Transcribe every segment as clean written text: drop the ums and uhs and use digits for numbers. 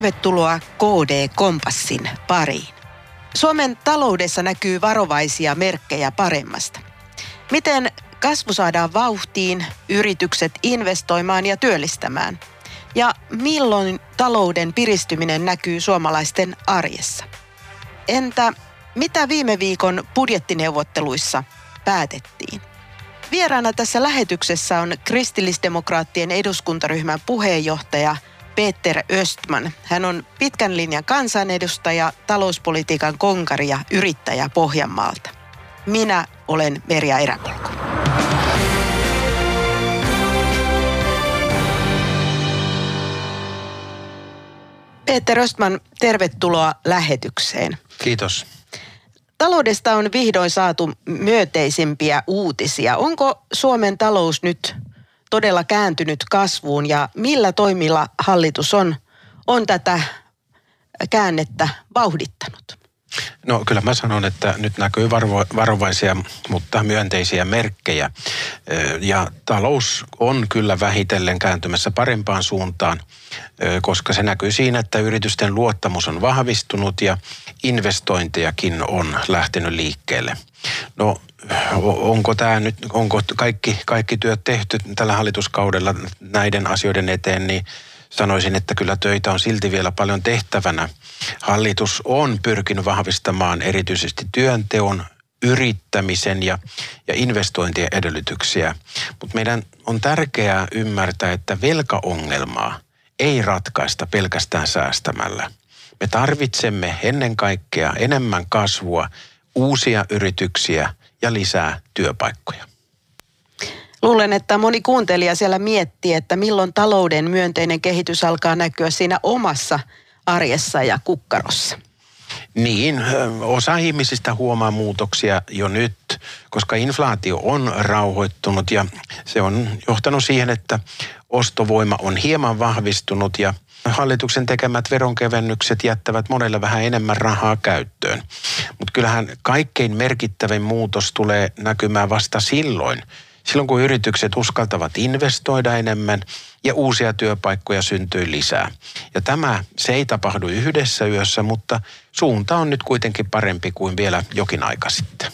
Tervetuloa KD-kompassin pariin. Suomen taloudessa näkyy varovaisia merkkejä paremmasta. Miten kasvu saadaan vauhtiin, yritykset investoimaan ja työllistämään? Ja milloin talouden piristyminen näkyy suomalaisten arjessa? Entä mitä viime viikon budjettineuvotteluissa päätettiin? Vieraana tässä lähetyksessä on kristillisdemokraattien eduskuntaryhmän puheenjohtaja Peter Östman. Hän on pitkän linjan kansanedustaja, talouspolitiikan konkari ja yrittäjä Pohjanmaalta. Minä olen Merja Eräpolku. Peter Östman, tervetuloa lähetykseen. Kiitos. Taloudesta on vihdoin saatu myönteisimpiä uutisia. Onko Suomen talous nyt todella kääntynyt kasvuun ja millä toimilla hallitus on tätä käännettä vauhdittanut? No kyllä mä sanon, että nyt näkyy varovaisia, mutta myönteisiä merkkejä. Ja talous on kyllä vähitellen kääntymässä parempaan suuntaan, koska se näkyy siinä, että yritysten luottamus on vahvistunut ja investointejakin on lähtenyt liikkeelle. No onko kaikki työt tehty tällä hallituskaudella näiden asioiden eteen, niin sanoisin, että kyllä töitä on silti vielä paljon tehtävänä. Hallitus on pyrkinyt vahvistamaan erityisesti työnteon, yrittämisen ja investointien edellytyksiä. Mutta meidän on tärkeää ymmärtää, että velkaongelmaa ei ratkaista pelkästään säästämällä. Me tarvitsemme ennen kaikkea enemmän kasvua, uusia yrityksiä ja lisää työpaikkoja. Luulen, että moni kuuntelija siellä miettii, että milloin talouden myönteinen kehitys alkaa näkyä siinä omassa arjessa ja kukkarossa. Niin, osa ihmisistä huomaa muutoksia jo nyt, koska inflaatio on rauhoittunut ja se on johtanut siihen, että ostovoima on hieman vahvistunut ja hallituksen tekemät veronkevennykset jättävät monelle vähän enemmän rahaa käyttöön. Mutta kyllähän kaikkein merkittävin muutos tulee näkymään vasta silloin kun yritykset uskaltavat investoida enemmän ja uusia työpaikkoja syntyy lisää. Ja se ei tapahdu yhdessä yössä, mutta suunta on nyt kuitenkin parempi kuin vielä jokin aika sitten.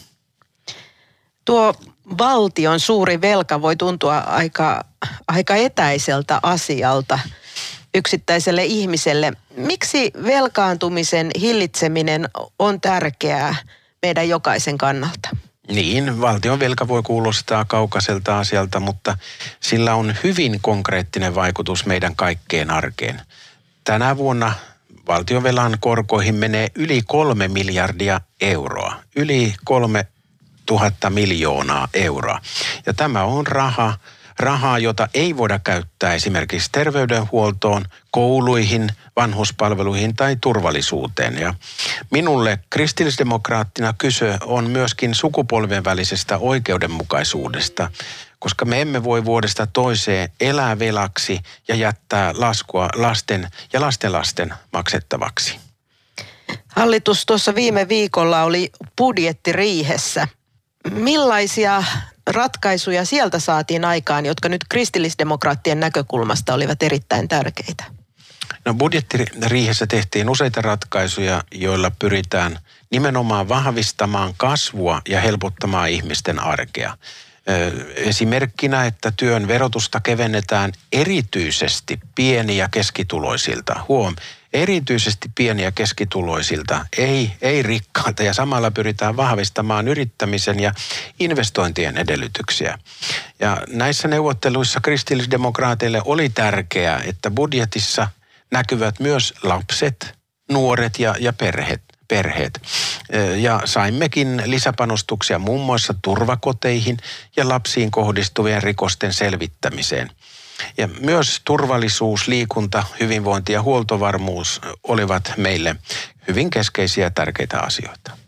Tuo valtion suuri velka voi tuntua aika etäiseltä asialta yksittäiselle ihmiselle. Miksi velkaantumisen hillitseminen on tärkeää meidän jokaisen kannalta? Niin, valtion velka voi kuulostaa kaukaiselta asialta, mutta sillä on hyvin konkreettinen vaikutus meidän kaikkeen arkeen. Tänä vuonna valtionvelan korkoihin menee yli 3 miljardia euroa, yli 3 000 miljoonaa euroa. Ja tämä on rahaa, jota ei voida käyttää esimerkiksi terveydenhuoltoon, kouluihin, vanhuspalveluihin tai turvallisuuteen. Ja minulle kristillisdemokraattina kyse on myöskin sukupolvien välisestä oikeudenmukaisuudesta, koska me emme voi vuodesta toiseen elää velaksi ja jättää laskua lasten ja lastenlasten maksettavaksi. Hallitus tuossa viime viikolla oli budjettiriihessä. Millaisia ratkaisuja sieltä saatiin aikaan, jotka nyt kristillisdemokraattien näkökulmasta olivat erittäin tärkeitä? No budjettiriihessä tehtiin useita ratkaisuja, joilla pyritään nimenomaan vahvistamaan kasvua ja helpottamaan ihmisten arkea. Esimerkkinä, että työn verotusta kevennetään erityisesti pieni- ja keskituloisilta. Erityisesti pieni- ja keskituloisilta, ei rikkailta, ja samalla pyritään vahvistamaan yrittämisen ja investointien edellytyksiä. Ja näissä neuvotteluissa kristillisdemokraateille oli tärkeää, että budjetissa näkyvät myös lapset, nuoret ja perheet. Ja saimmekin lisäpanostuksia muun muassa turvakoteihin ja lapsiin kohdistuvien rikosten selvittämiseen. Ja myös turvallisuus, liikunta, hyvinvointi ja huoltovarmuus olivat meille hyvin keskeisiä ja tärkeitä asioita.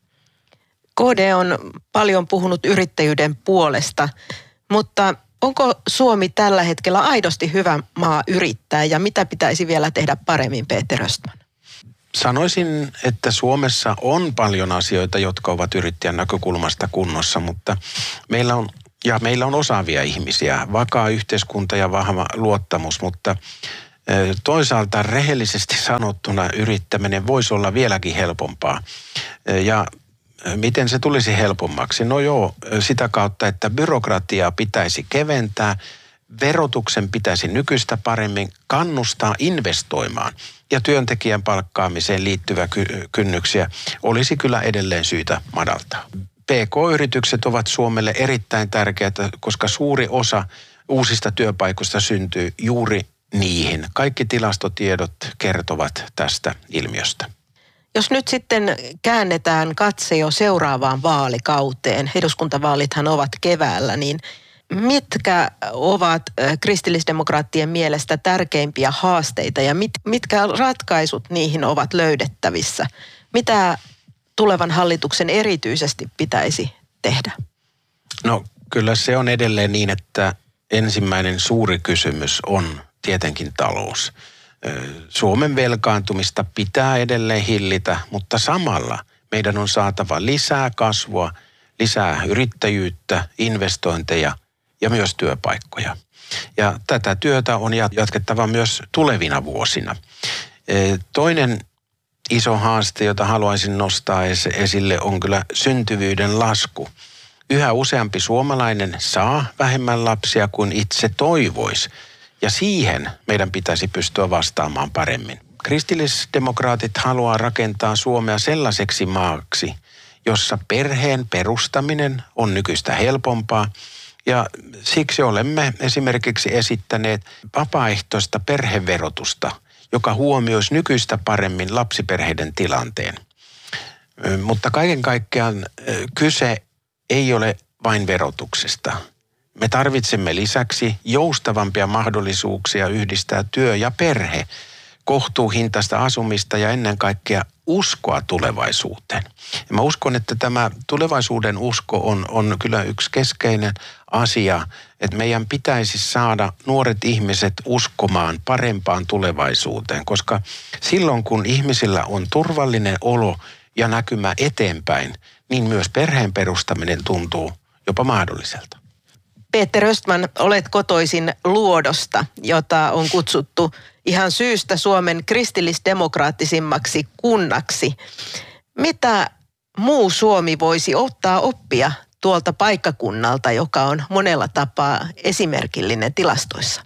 KD on paljon puhunut yrittäjyyden puolesta, mutta onko Suomi tällä hetkellä aidosti hyvä maa yrittää ja mitä pitäisi vielä tehdä paremmin, Peter Östman? Sanoisin, että Suomessa on paljon asioita, jotka ovat yrittäjän näkökulmasta kunnossa, mutta meillä on osaavia ihmisiä, vakaa yhteiskunta ja vahva luottamus, mutta Toisaalta rehellisesti sanottuna yrittäminen voisi olla vieläkin helpompaa. Ja miten se tulisi helpommaksi? No joo, sitä kautta, että byrokratiaa pitäisi keventää, verotuksen pitäisi nykyistä paremmin kannustaa investoimaan ja työntekijän palkkaamiseen liittyviä kynnyksiä olisi kyllä edelleen syytä madaltaa. PK-yritykset ovat Suomelle erittäin tärkeitä, koska suuri osa uusista työpaikoista syntyy juuri niihin. Kaikki tilastotiedot kertovat tästä ilmiöstä. Jos nyt sitten käännetään katse jo seuraavaan vaalikauteen, eduskuntavaalithan ovat keväällä, niin mitkä ovat kristillisdemokraattien mielestä tärkeimpiä haasteita ja mitkä ratkaisut niihin ovat löydettävissä? Mitä tulevan hallituksen erityisesti pitäisi tehdä? No kyllä se on edelleen niin, että ensimmäinen suuri kysymys on tietenkin talous. Suomen velkaantumista pitää edelleen hillitä, mutta samalla meidän on saatava lisää kasvua, lisää yrittäjyyttä, investointeja ja myös työpaikkoja. Ja tätä työtä on jatkettava myös tulevina vuosina. Toinen iso haaste, jota haluaisin nostaa esille, on kyllä syntyvyyden lasku. Yhä useampi suomalainen saa vähemmän lapsia kuin itse toivoisi. Ja siihen meidän pitäisi pystyä vastaamaan paremmin. Kristillisdemokraatit haluaa rakentaa Suomea sellaiseksi maaksi, jossa perheen perustaminen on nykyistä helpompaa. Ja siksi olemme esimerkiksi esittäneet vapaaehtoista perheverotusta, joka huomioisi nykyistä paremmin lapsiperheiden tilanteen. Mutta kaiken kaikkiaan kyse ei ole vain verotuksesta. Me tarvitsemme lisäksi joustavampia mahdollisuuksia yhdistää työ ja perhe, kohtuuhintaista asumista ja ennen kaikkea uskoa tulevaisuuteen. Ja mä uskon, että tämä tulevaisuuden usko on kyllä yksi keskeinen asia, että meidän pitäisi saada nuoret ihmiset uskomaan parempaan tulevaisuuteen, koska silloin kun ihmisillä on turvallinen olo ja näkymä eteenpäin, niin myös perheen perustaminen tuntuu jopa mahdolliselta. Peter Östman, olet kotoisin Luodosta, jota on kutsuttu ihan syystä Suomen kristillisdemokraattisimmaksi kunnaksi. Mitä muu Suomi voisi ottaa oppia tuolta paikkakunnalta, joka on monella tapaa esimerkillinen tilastoissa?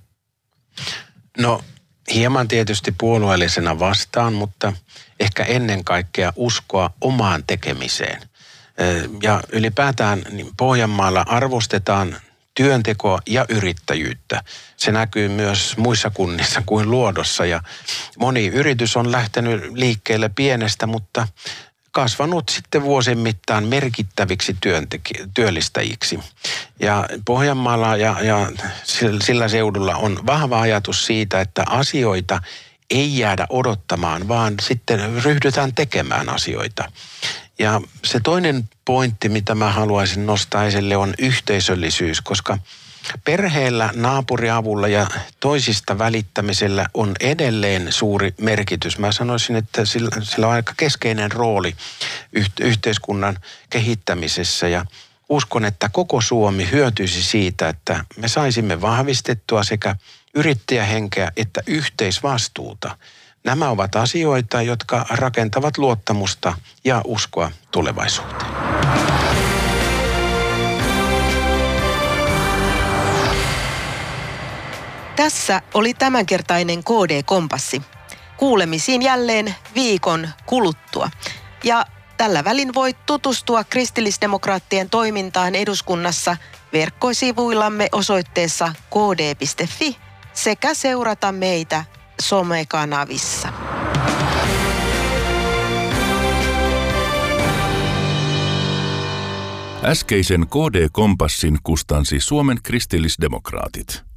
No hieman tietysti puolueellisena vastaan, mutta ehkä ennen kaikkea uskoa omaan tekemiseen. Ja ylipäätään niin Pohjanmaalla arvostetaan työntekoa ja yrittäjyyttä. Se näkyy myös muissa kunnissa kuin Luodossa ja moni yritys on lähtenyt liikkeelle pienestä, mutta kasvanut sitten vuosien mittaan merkittäviksi työllistäjiksi. Ja Pohjanmaalla ja sillä seudulla on vahva ajatus siitä, että asioita ei jäädä odottamaan, vaan sitten ryhdytään tekemään asioita. Ja se toinen pointti, mitä mä haluaisin nostaa esille, on yhteisöllisyys, koska perheellä, naapuriavulla ja toisista välittämisellä on edelleen suuri merkitys. Mä sanoisin, että sillä on aika keskeinen rooli yhteiskunnan kehittämisessä ja uskon, että koko Suomi hyötyisi siitä, että me saisimme vahvistettua sekä yrittäjähenkeä että yhteisvastuuta. Nämä ovat asioita, jotka rakentavat luottamusta ja uskoa tulevaisuuteen. Tässä oli tämänkertainen KD-kompassi. Kuulemisiin jälleen viikon kuluttua. Ja tällä välin voit tutustua kristillisdemokraattien toimintaan eduskunnassa verkkosivuillamme osoitteessa kd.fi sekä seurata meitä somekanavissa. Äskeisen KD-kompassin kustansi Suomen kristillisdemokraatit.